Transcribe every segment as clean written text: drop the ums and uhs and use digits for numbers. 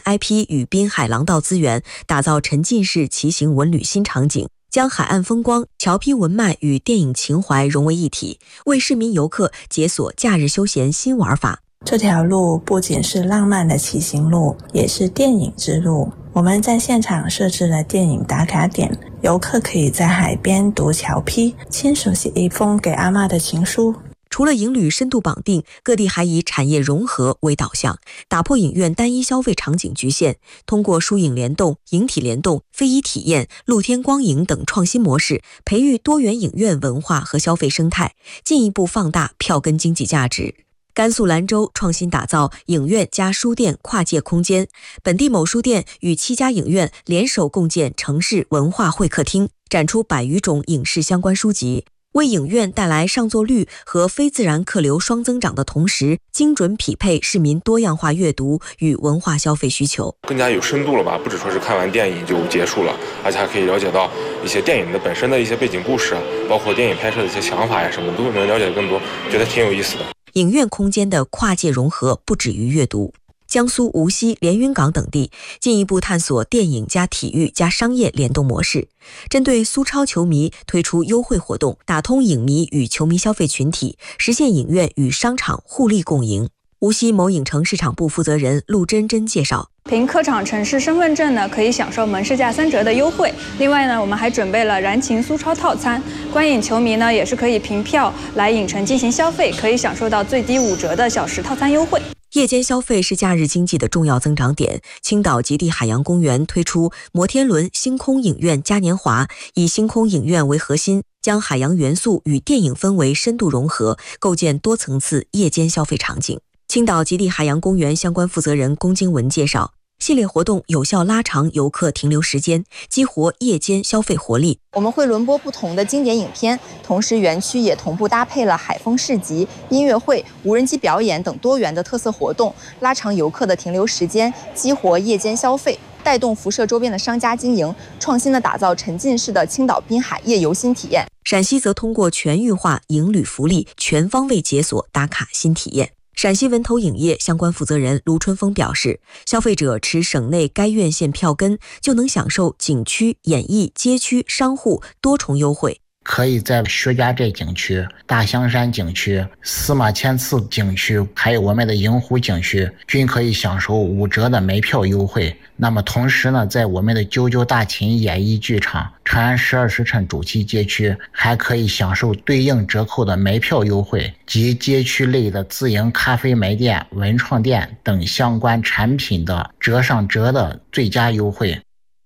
IP 与滨海廊道资源，打造沉浸式骑行文旅新场景，将海岸风光、桥批文脉与电影情怀融为一体，为市民游客解锁假日休闲新玩法。 这条路不仅是浪漫的骑行路，也是电影之路。我们在现场设置了电影打卡点，游客可以在海边读桥批，亲手写一封给阿嬷的情书。 除了影旅深度绑定，各地还以产业融合为导向，打破影院单一消费场景局限，通过书影联动、影体联动、非遗体验、露天光影等创新模式，培育多元影院文化和消费生态，进一步放大票根经济价值。甘肃兰州创新打造影院加书店跨界空间，本地某书店与7家影院联手共建城市文化会客厅，展出100余种影视相关书籍，为影院带来上座率和非自然客流双增长的同时，精准匹配市民多样化阅读与文化消费需求， 更加有深度了吧？不只说是看完电影就结束了，而且还可以了解到一些电影的本身的一些背景故事，包括电影拍摄的一些想法呀什么，都能了解更多，觉得挺有意思的。 影院空间的跨界融合不止于阅读。江苏无锡、连云港等地进一步探索电影加体育加商业联动模式，针对苏超球迷推出优惠活动，打通影迷与球迷消费群体，实现影院与商场互利共赢。无锡某影城市场部负责人陆真真介绍， 凭客场城市身份证呢，可以享受门市价3折的优惠。另外呢，我们还准备了燃情苏超套餐，观影球迷呢也是可以凭票来影城进行消费，可以享受到最低5折的小时套餐优惠。 夜间消费是假日经济的重要增长点。青岛极地海洋公园推出摩天轮星空影院嘉年华，以星空影院为核心，将海洋元素与电影氛围深度融合，构建多层次夜间消费场景。青岛极地海洋公园相关负责人龚经文介绍，系列活动有效拉长游客停留时间，激活夜间消费活力。 我们会轮播不同的经典影片，同时园区也同步搭配了海风市集、音乐会、无人机表演等多元的特色活动，拉长游客的停留时间，激活夜间消费，带动辐射周边的商家经营，创新的打造沉浸式的青岛滨海夜游新体验。 陕西则通过全域化影旅福利，全方位解锁打卡新体验。陕西文投影业相关负责人卢春风表示，消费者持省内该院线票根，就能享受景区、演艺、街区、商户多重优惠。 可以在薛家寨景区、大香山景区、司马迁寺景区，还有我们的银湖景区，均可以享受5折的门票优惠。那么同时呢，在我们的九九大秦演艺剧场、长安12时辰主题街区，还可以享受对应折扣的门票优惠及街区类的自营咖啡门店、文创店等相关产品的折上折的最佳优惠。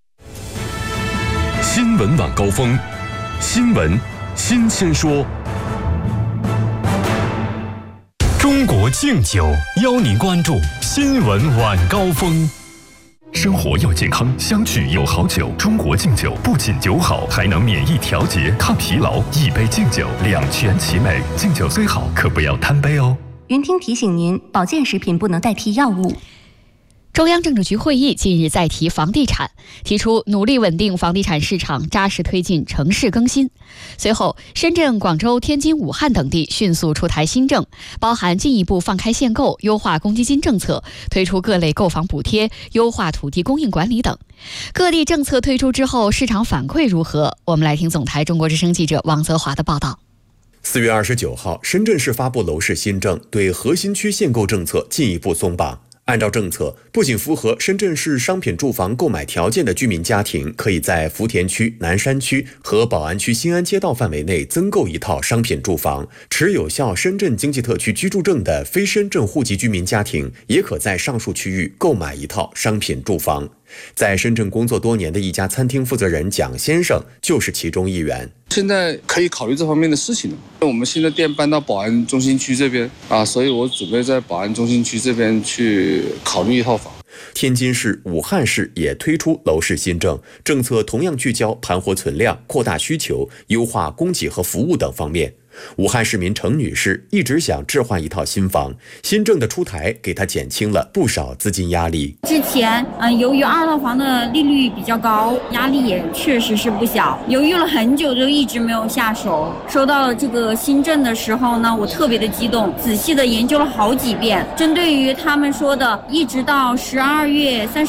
新闻晚高峰，新闻新鲜说。中国敬酒邀您关注新闻晚高峰。生活要健康，相聚有好酒。中国敬酒不仅酒好，还能免疫调节、抗疲劳。一杯敬酒，两全其美。敬酒虽好，可不要贪杯哦。 云听提醒您，保健食品不能代替药物。 中央政治局会议近日再提房地产，提出努力稳定房地产市场，扎实推进城市更新。随后，深圳、广州、天津、武汉等地迅速出台新政，包含进一步放开限购、优化公积金政策、推出各类购房补贴、优化土地供应管理等。各地政策推出之后，市场反馈如何？我们来听总台中国之声记者王泽华的报道。 4月29号，深圳市发布楼市新政，对核心区限购政策进一步松绑。按照政策，不仅符合深圳市商品住房购买条件的居民家庭，可以在福田区、南山区和宝安区新安街道范围内增购一套商品住房；持有效深圳经济特区居住证的非深圳户籍居民家庭，也可在上述区域购买一套商品住房。在深圳工作多年的一家餐厅负责人蒋先生就是其中一员。 现在可以考虑这方面的事情了。我们新的店搬到宝安中心区这边所以我准备在宝安中心区这边去考虑一套房。 天津市、武汉市也推出楼市新政，政策同样聚焦盘活存量、扩大需求、优化供给和服务等方面。武汉市民程女士一直想置换一套新房，新政的出台给她减轻了不少资金压力。 之前由于2套房的利率比较高，压力也确实是不小，犹豫了很久就一直没有下手。收到了这个新政的时候呢，我特别的激动，仔细的研究了好几遍。针对于他们说的一直到12月31